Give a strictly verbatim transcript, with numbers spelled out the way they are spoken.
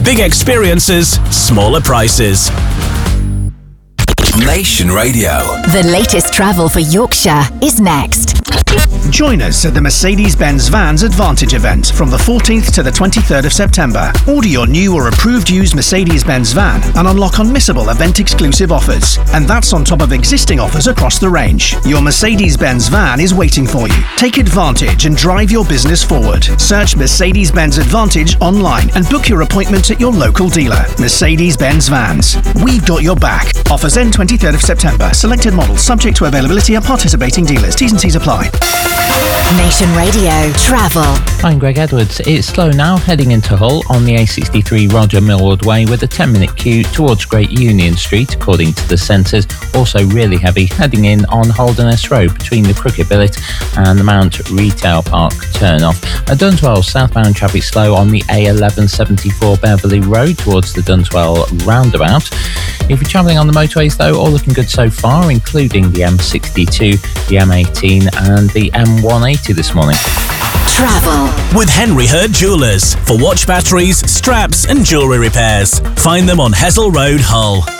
Big experiences, smaller prices. Nation Radio. The latest travel for Yorkshire is next. Join us at the Mercedes-Benz Vans Advantage event from the fourteenth to the twenty-third of September. Order your new or approved used Mercedes-Benz van and unlock unmissable event-exclusive offers. And that's on top of existing offers across the range. Your Mercedes-Benz van is waiting for you. Take advantage and drive your business forward. Search Mercedes-Benz Advantage online and book your appointment at your local dealer. Mercedes-Benz Vans. We've got your back. Offers end twenty-third of September. Selected models subject to availability at participating dealers. T's and C's apply. Nation Radio Travel. I'm Greg Edwards. It's slow now heading into Hull on the A sixty-three Roger Millward Way with a ten minute queue towards Great Union Street according to the centres. Also really heavy heading in on Holderness Road between the Cricket Billet and the Mount Retail Park turn-off. At Dunswell, southbound traffic slow on the A eleven seventy-four Beverley Road towards the Dunswell roundabout. If you're travelling on the motorways though, all looking good so far, including the M sixty-two, the M eighteen and the M one eighty this morning. Travel with Henry Hurd Jewellers for watch batteries, straps and jewellery repairs. Find them on Hessel Road, Hull.